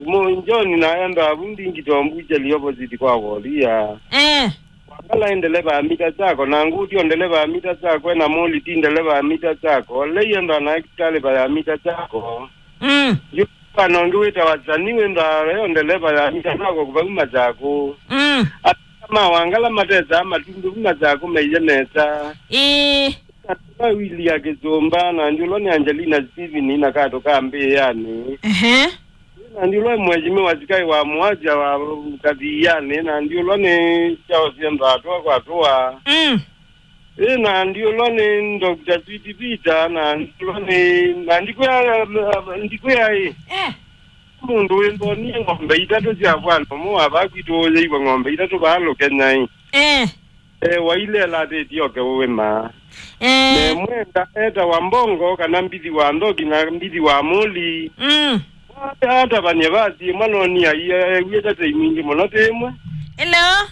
Njoni naenda abundi ngitombuja liopposite kwa wolia. Wakala endeleba mita zako na nguti ondeleba mita zako na moli tindeleba mita zako. Leyenda na ekitale ba mita zako. Yupa nonduita wazaniwe nda ondeleba ya mita zako kubaguma zako. Kama wangala mateza matundu zako meyeneta. Wili ya kizomba na njuloni Angelina Steven ina kato kambi yani. Na ndilo mwejime wazikai wa mwaja wa kadiyane na ndilo ni chao sienda atoa kwa toa. Na ndilo ni Dr. Sweetie Peter na ndilo ni ndikuya mundu wendo ni ngombe itatu ziafwano mua bakitoze iwa ngombe itatu bahalo Kenya waile la tetioke uwema. Mwenda eta wambongo kana mbidi wa ndogi na mbidi wa muli. Hata banyebazi manoni ya yeta teimingi monotemwe. Hello.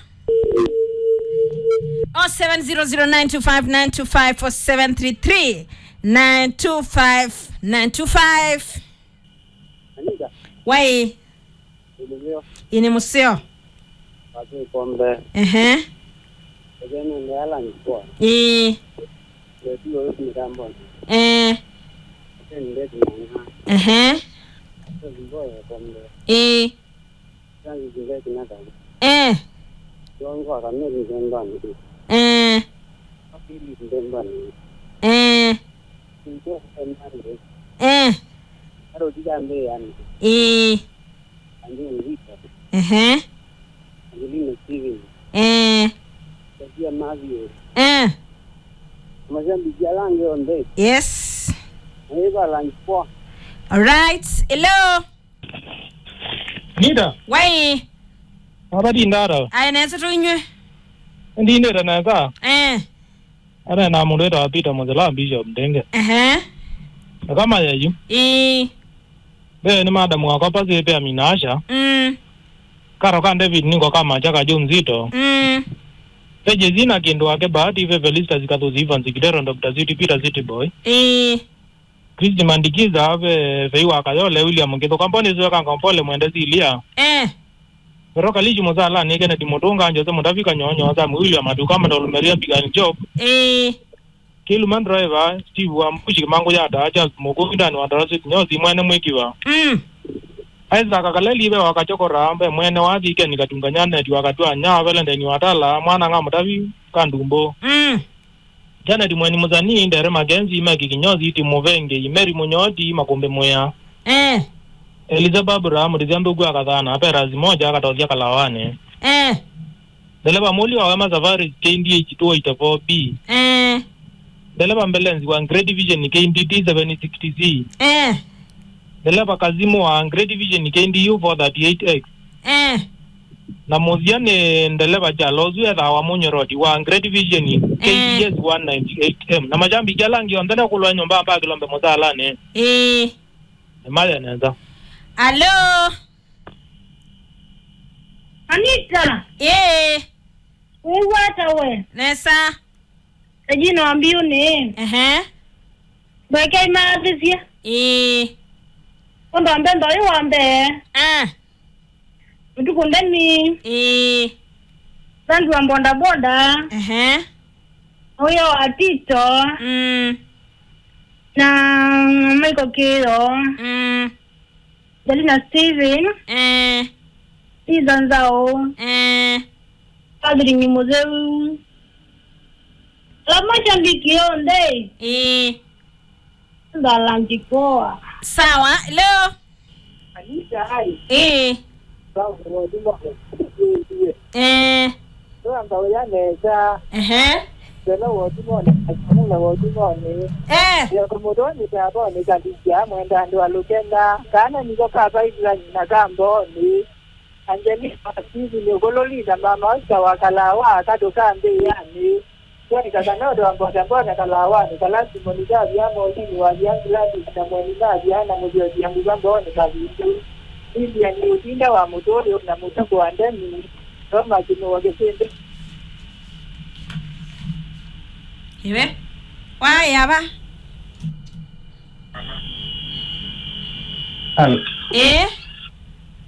0700925925 925 Wai. Ini museo. Pati kombe. Ejeni niala nikuwa. Leti oyo nikambo. Ejeni ndeti nanga. Ziboye kombe. Zangi ndeti nanga. Yongo akamiri ndembani. Apili ndembani. Ndio ndembani. Aro digambe yani. Andio vita. Angelina Steven. Kia Mavio. Mazambi jalange onde. Yes. Eva lanchpo. All right. Hello. Nida. Wai. Abadi ndara. Ai nesa tunywe. Ndi nera na ka. Ana na mundu eta apita mozela Bishop Ndenge. Kama yayu. Be ni madam wako pasi pe aminasha. Karo kan David niko kama chaka jo mzito. Teje zina kendo wake bahati ve Velista zikatozi Ivan zikidero Dr. Sweetie Peter City Boy. Kristi mandikiza ave feiwa kayole William Ngeto kamponi zo kanga mpole mwendezi ilia. Pero kaliji mozala nege na dimotonga njoze mutafika nyonyo za William aduka mandolumeria bigani job. Kilu man driver Steve wa mpushi mango ya dacha mugunda ni wadarasi nyozi mwene mwekiwa. Aiza kakaleli be wakachokora ambe mwene wazike nikatunganyana eti wakatwa nya vele ndeni watala mwana nga mutavi kandumbo. Jana di mweni muzani ndere magenzi imaki kinyozi iti muvenge imeri munyodi makombe moya. Elizabeth Abraham dizambe gwa kadhana aperazi moja akatozia kalawane. Deleba muli wa wema safari KND kituo itapo B. Deleba mbelenzi wa Grade Division ni KNDT 760C. Deleba kazimu wa Grade Division ni KNDU 438X. Na moziane ndeleba jalozu ya dhawa monyorodi wa Grade Division ni KDS 198M. Na majambi jalangi ondena kulwa nyomba mpaka kilombe mozala ne. Maya neza. Hello. Anita. Uwata we. Nesa. Ejino ambiyo ni. Bweke imaadisia. Kondo ambe ndo yu ambe. Mtuku ndeni. Zandu wa mbonda boda. Uyo atito. Na Michael Kiro. Angelina Steven. Izanzao. Padri ni museu. La moja mbikionde. Ndalanjikoa. Sawa, hello. Anita hai. Sawa wadimo. Ndo yane Tena wadimo ni akamula wadimo ni. Ya kumudoni tabo ni kandikia mwenda ndo alukenda kana niko kapa ila na kambo ni Angelina Steven ni gololida mama wakalawa akadoka mbe yani. Kwani kakana ndo ambota kalawa ni kalasi monida byamo ni wajiangu ladi na monida byana mujio yangu zambo ni kabitu. Hivi ni utinda wa mutoli na mutako wa ndani kama kino wagesende. Iwe? Wai aba? Hello.